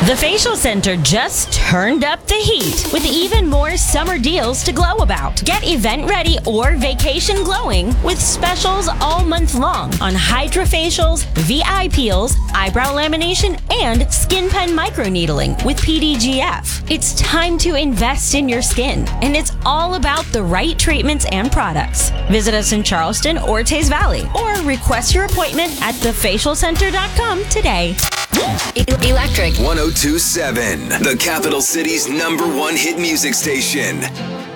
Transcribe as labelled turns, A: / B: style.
A: The Facial Center just turned up the heat with even more summer deals to glow about. Get event ready or vacation glowing with specials all month long on hydrofacials, VI peels, eyebrow lamination, and skin pen microneedling with PDGF. It's time to invest in your skin, and it's all about the right treatments and products. Visit us in Charleston or Teays Valley, or request your appointment at thefacialcenter.com today.
B: Electric
C: 1027, the capital city's #1 hit music station.